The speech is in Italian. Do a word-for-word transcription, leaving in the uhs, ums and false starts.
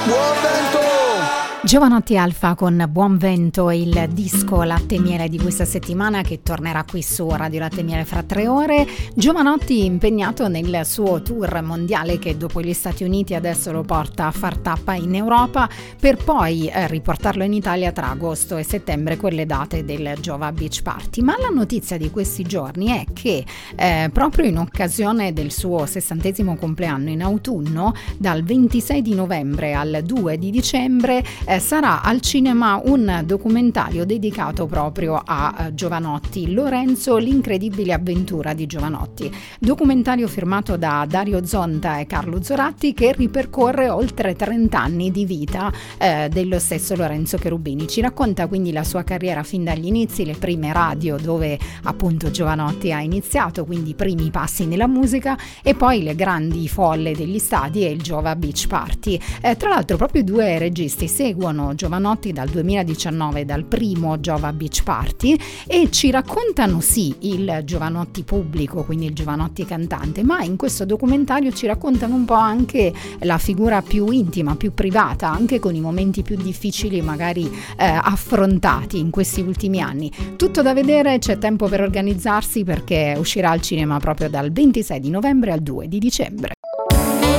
Buon vento! Giovanotti Alfa con Buon Vento, il disco Latte e Miele di questa settimana che tornerà qui su Radio Latte e Miele fra tre ore. Giovanotti impegnato nel suo tour mondiale che dopo gli Stati Uniti adesso lo porta a far tappa in Europa per poi eh, riportarlo in Italia tra agosto e settembre, quelle date del Jova Beach Party. Ma la notizia di questi giorni è che eh, proprio in occasione del suo sessantesimo compleanno in autunno, dal ventisei di novembre al due di dicembre, eh, sarà al cinema un documentario dedicato proprio a Giovanotti, Lorenzo, l'incredibile avventura di Giovanotti. Documentario firmato da Dario Zonta e Carlo Zoratti che ripercorre oltre trenta anni di vita eh, dello stesso Lorenzo Cherubini. Ci racconta quindi la sua carriera fin dagli inizi, le prime radio dove appunto Giovanotti ha iniziato, quindi i primi passi nella musica, e poi le grandi folle degli stadi e il Jova Beach Party. Eh, tra l'altro proprio i due registi seguono Giovanotti dal duemiladiciannove, dal primo Jova Beach Party, e ci raccontano sì il Giovanotti pubblico, quindi il Giovanotti cantante, ma in questo documentario ci raccontano un po' anche la figura più intima, più privata, anche con i momenti più difficili magari eh, affrontati in questi ultimi anni. Tutto da vedere, c'è tempo per organizzarsi perché uscirà al cinema proprio dal ventisei di novembre al due di dicembre.